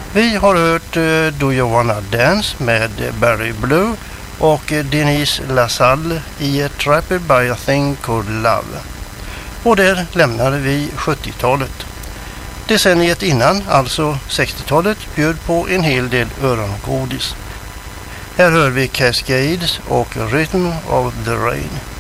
Vi har hört Do You Wanna Dance med Barry Blue och Denise LaSalle i Trapped by a Thing Called Love. Och där lämnade vi 70-talet. Decenniet innan, alltså 60-talet, bjöd på en hel del örongodis. Här hör vi Cascades och Rhythm of the Rain.